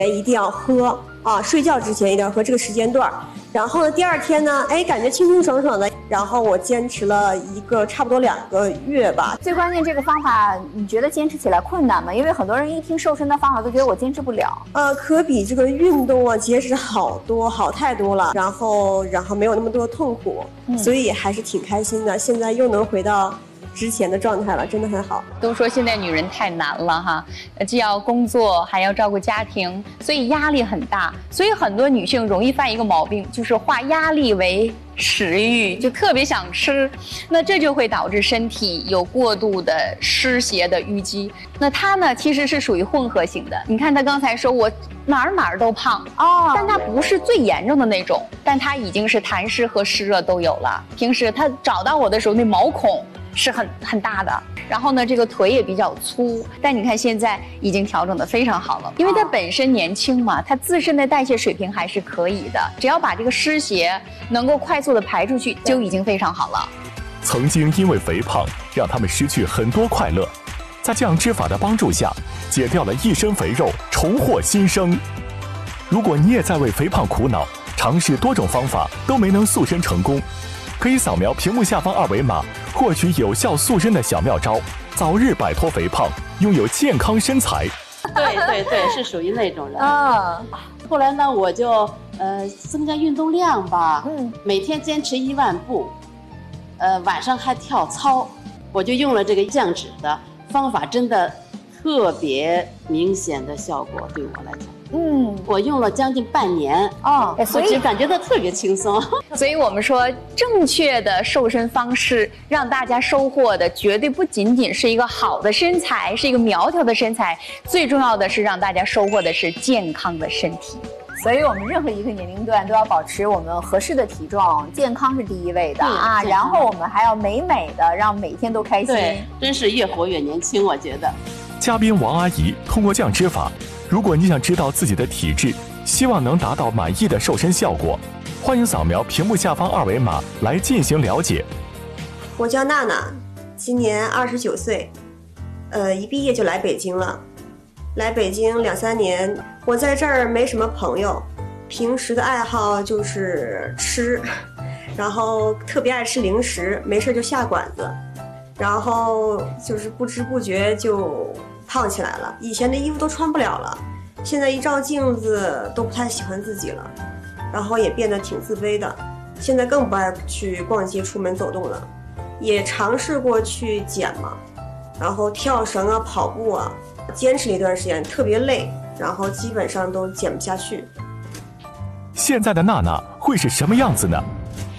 一定要喝啊，睡觉之前一定要喝这个时间段。然后呢，第二天呢，感觉清清爽爽的。然后我坚持了差不多2个月吧。 最关键这个方法，你觉得坚持起来困难吗？因为很多人一听瘦身的方法都觉得我坚持不了。 可比这个运动啊节食好太多了。然后没有那么多痛苦，所以还是挺开心的。现在又能回到之前的状态了，真的很好。 都说现在女人太难了哈，既要工作还要照顾家庭，所以压力很大。所以很多女性容易犯一个毛病，就是化压力为食欲，就特别想吃，那这就会导致身体有过度的湿邪的淤积。那她呢，其实是属于混合型的。你看她刚才说我哪儿都胖哦，但她不是最严重的那种，但她已经是痰湿和湿热都有了。平时她找到我的时候，那毛孔是很大的，然后呢，这个腿也比较粗，但你看现在已经调整得非常好了，因为她本身年轻嘛，她自身的代谢水平还是可以的，只要把这个湿邪能够快速的排出去，就已经非常好了。 曾经因为肥胖让他们失去很多快乐，在降脂法的帮助下，减掉了一身肥肉，重获新生。如果你也在为肥胖苦恼，尝试多种方法都没能塑身成功，可以扫描屏幕下方2维码，获取有效塑身的小妙招，早日摆脱肥胖，拥有健康身材。 对，是属于那种人啊。后来呢，我就增加运动量吧，每天坚持1万步，晚上还跳操，我就用了这个降脂的方法，真的特别明显的效果，对我来讲。我用了将近半年所以感觉到特别轻松。 所以我们说，正确的瘦身方式让大家收获的绝对不仅仅是一个好的身材，是一个苗条的身材，最重要的是让大家收获的是健康的身体。 所以我们任何一个年龄段都要保持我们合适的体重，健康是第一位的啊。然后我们还要美的，让每天都开心。 对，真是越活越年轻，我觉得。 嘉宾王阿姨通过降脂法，如果你想知道自己的体质，希望能达到满意的瘦身效果，欢迎扫描屏幕下方2维码来进行了解。 我叫娜娜，今年29岁，一毕业就来北京了。来北京2、3年，我在这儿没什么朋友，平时的爱好就是吃，然后特别爱吃零食，没事就下馆子，然后就是不知不觉就胖起来了。以前的衣服都穿不了了，现在一照镜子都不太喜欢自己了，然后也变得挺自卑的。现在更不爱去逛街、出门走动了，也尝试过去减嘛，然后跳绳啊、跑步啊，坚持了一段时间，特别累，然后基本上都减不下去。 现在的娜娜会是什么样子呢？